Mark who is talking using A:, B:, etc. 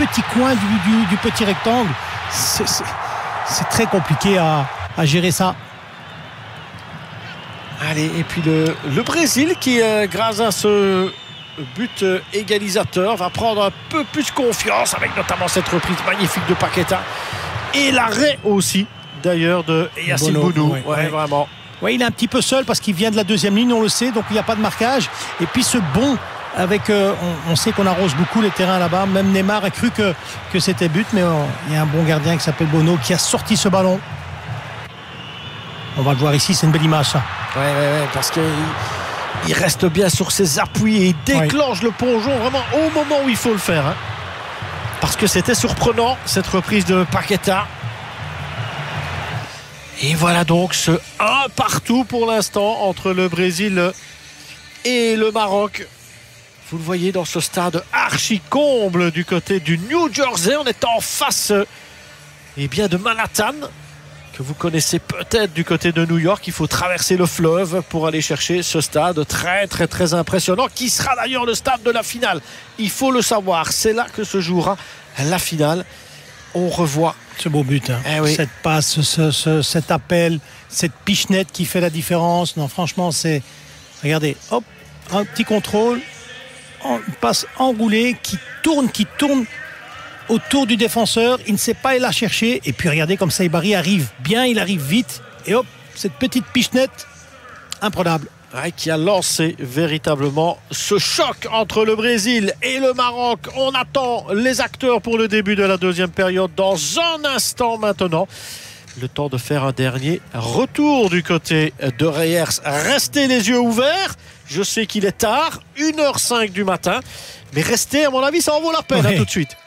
A: petit coin du petit rectangle. C'est très compliqué à gérer ça.
B: Allez, et puis le Brésil qui, grâce à ce but égalisateur, va prendre un peu plus confiance avec notamment cette reprise magnifique de Paqueta et l'arrêt aussi d'ailleurs de Yacine Bounou. Ouais, vraiment.
A: Ouais, il est un petit peu seul parce qu'il vient de la deuxième ligne, on le sait, donc il n'y a pas de marquage. Et puis ce bond avec, on sait qu'on arrose beaucoup les terrains là-bas. Même Neymar a cru que c'était but, mais il y a un bon gardien qui s'appelle Bono qui a sorti ce ballon. On va le voir ici, c'est une belle image ça.
B: Ouais, parce qu'il reste bien sur ses appuis et il déclenche le plongeon vraiment au moment où il faut le faire. Hein. Parce que c'était surprenant cette reprise de Paqueta. Et voilà donc ce 1 partout pour l'instant entre le Brésil et le Maroc. Vous le voyez dans ce stade archi comble du côté du New Jersey. On est en face de Manhattan, que vous connaissez peut-être du côté de New York. Il faut traverser le fleuve pour aller chercher ce stade très très très impressionnant, qui sera d'ailleurs le stade de la finale. Il faut le savoir, c'est là que se jouera la finale. On revoit
A: ce beau but, hein. Cette passe, cet appel, cette pichenette qui fait la différence. Non, franchement, c'est... Regardez, hop, un petit contrôle, une passe enroulée qui tourne autour du défenseur. Il ne sait pas aller la chercher. Et puis regardez comme Saibari arrive bien, il arrive vite. Et hop, cette petite pichenette, imprenable.
B: Qui a lancé véritablement ce choc entre le Brésil et le Maroc. On attend les acteurs pour le début de la deuxième période dans un instant maintenant. Le temps de faire un dernier retour du côté de Reyers. Restez les yeux ouverts. Je sais qu'il est tard, 1h05 du matin. Mais restez, à mon avis, ça en vaut la peine. Tout de suite.